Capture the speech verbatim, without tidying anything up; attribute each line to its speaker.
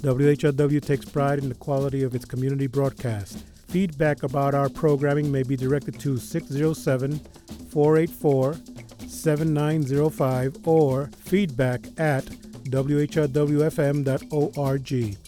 Speaker 1: W H R W takes pride in the quality of its community broadcast. Feedback about our programming may be directed to six oh seven, four eight four, seven nine oh five or feedback at w h r w f m dot org.